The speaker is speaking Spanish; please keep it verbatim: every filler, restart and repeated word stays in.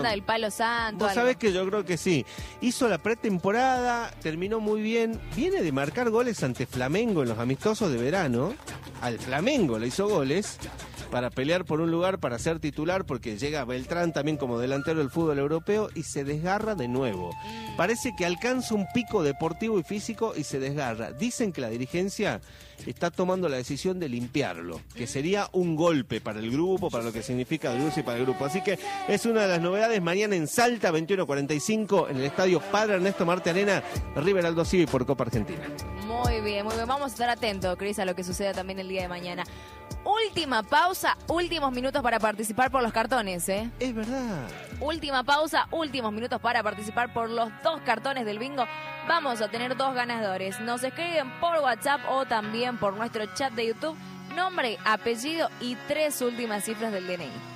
onda del palo santo. Vos algo. sabés que yo creo que sí. Hizo la pretemporada, terminó muy bien. Viene de marcar goles ante Flamengo en los amistosos de verano. Al Flamengo le hizo goles para pelear por un lugar, para ser titular, porque llega Beltrán también como delantero del fútbol europeo y se desgarra de nuevo. Parece que alcanza un pico deportivo y físico y se desgarra. Dicen que la dirigencia está tomando la decisión de limpiarlo, que sería un golpe para el grupo, para lo que significa el grupo y para el grupo. Así que es una de las novedades. Mañana en Salta, veintiuno cuarenta y cinco, en el estadio Padre Ernesto Marte Arena, River Aldo Civi por Copa Argentina. Muy bien, muy bien. Vamos a estar atentos, Cris, a lo que suceda también el día de mañana. Última pausa, últimos minutos para participar por los cartones, ¿eh? Es verdad. Última pausa, últimos minutos para participar por los dos cartones del bingo. Vamos a tener dos ganadores. Nos escriben por WhatsApp o también por nuestro chat de YouTube. Nombre, apellido y tres últimas cifras del D N I.